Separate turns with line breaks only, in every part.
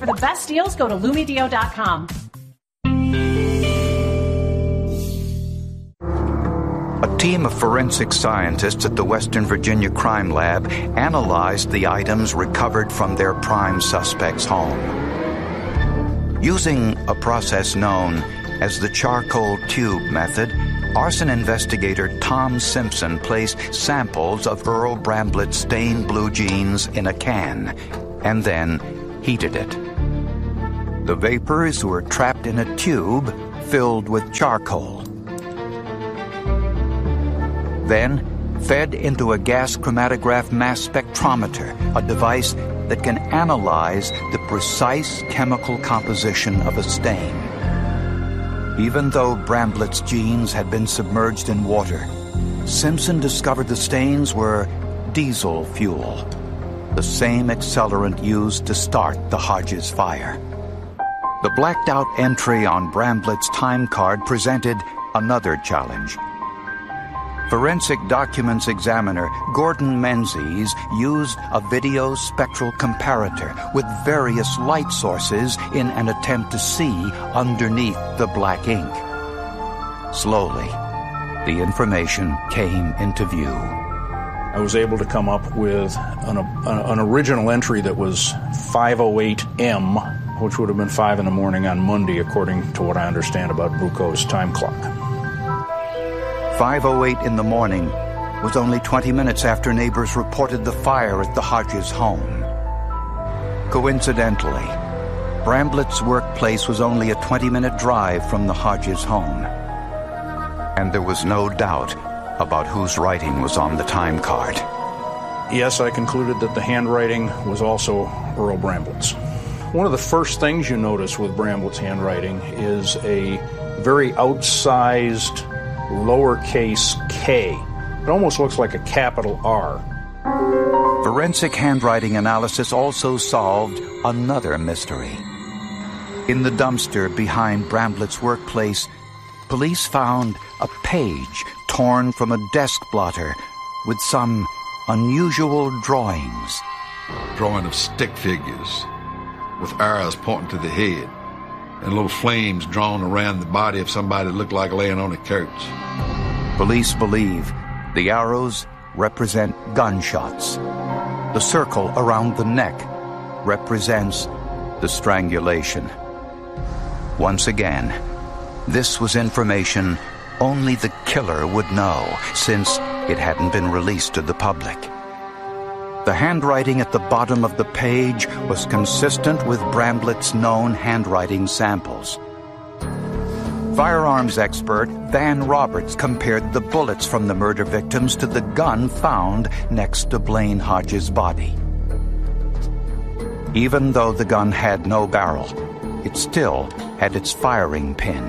For the best deals, go to LumiDeo.com.
A team of forensic scientists at the Western Virginia Crime Lab analyzed the items recovered from their prime suspect's home. Using a process known as the charcoal tube method, arson investigator Tom Simpson placed samples of Earl Bramblett's stained blue jeans in a can and then heated it. The vapors were trapped in a tube filled with charcoal. Then fed into a gas chromatograph mass spectrometer, a device that can analyze the precise chemical composition of a stain. Even though Bramblett's jeans had been submerged in water, Simpson discovered the stains were diesel fuel, the same accelerant used to start the Hodges fire. The blacked-out entry on Bramblett's time card presented another challenge. Forensic documents examiner Gordon Menzies used a video spectral comparator with various light sources in an attempt to see underneath the black ink. Slowly, the information came into view.
I was able to come up with an original entry that was 5:08 which would have been 5 in the morning on Monday, according to what I understand about Bucco's time clock.
5:08 in the morning was only 20 minutes after neighbors reported the fire at the Hodges home. Coincidentally, Bramblett's workplace was only a 20-minute drive from the Hodges home. And there was no doubt about whose writing was on the time card.
Yes, I concluded that the handwriting was also Earl Bramblett's. One of the first things you notice with Bramblett's handwriting is a very outsized lowercase k. It almost looks like a capital R.
Forensic handwriting analysis also solved another mystery. In the dumpster behind Bramblett's workplace, police found a page torn from a desk blotter with some unusual drawings.
Drawing of stick figures with arrows pointing to the head and little flames drawn around the body of somebody that looked like laying on a couch.
Police believe the arrows represent gunshots. The circle around the neck represents the strangulation. Once again, this was information only the killer would know, since it hadn't been released to the public. The handwriting at the bottom of the page was consistent with Bramblett's known handwriting samples. Firearms expert Van Roberts compared the bullets from the murder victims to the gun found next to Blaine Hodges' body. Even though the gun had no barrel, it still had its firing pin.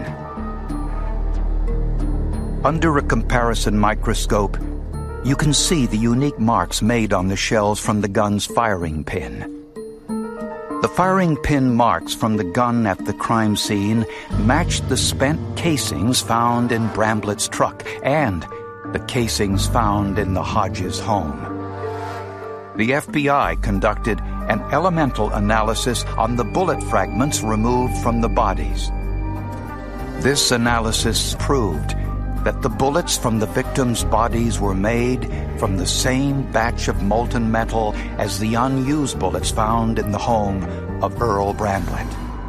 Under a comparison microscope, you can see the unique marks made on the shells from the gun's firing pin. The firing pin marks from the gun at the crime scene matched the spent casings found in Bramblett's truck and the casings found in the Hodges home. The FBI conducted an elemental analysis on the bullet fragments removed from the bodies. This analysis proved that the bullets from the victims' bodies were made from the same batch of molten metal as the unused bullets found in the home of Earl Bramblett.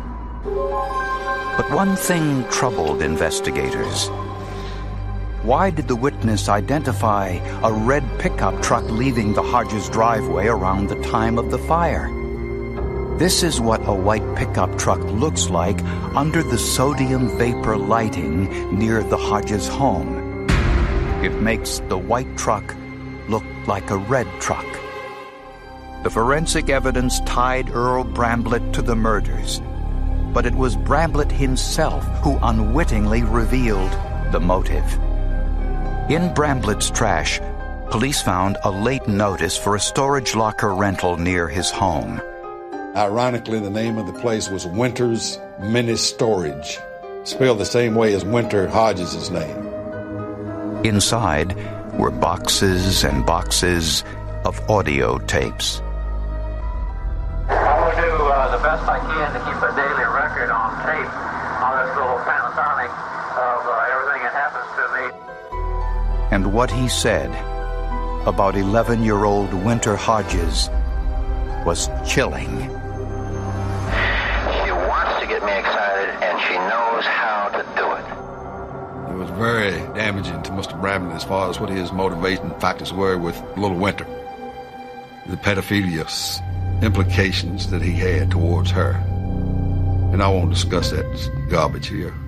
But one thing troubled investigators. Why did the witness identify a red pickup truck leaving the Hodges driveway around the time of the fire? This is what a white pickup truck looks like under the sodium vapor lighting near the Hodges home. It makes the white truck look like a red truck. The forensic evidence tied Earl Bramblett to the murders, but it was Bramblett himself who unwittingly revealed the motive. In Bramblett's trash, police found a late notice for a storage locker rental near his home.
Ironically, the name of the place was Winter's Mini Storage, spelled the same way as Winter Hodges' name.
Inside were boxes and boxes of audio tapes.
I'm going to do the best I can to keep a daily record on tape on this little Panasonic of everything that happens to me.
And what he said about 11-year-old Winter Hodges was chilling.
She wants to get me excited, and she knows how to do it.
It was very damaging to Mr. Bramlett as far as what his motivation factors were with little Winter. The pedophilia implications that he had towards her. And I won't discuss that garbage here.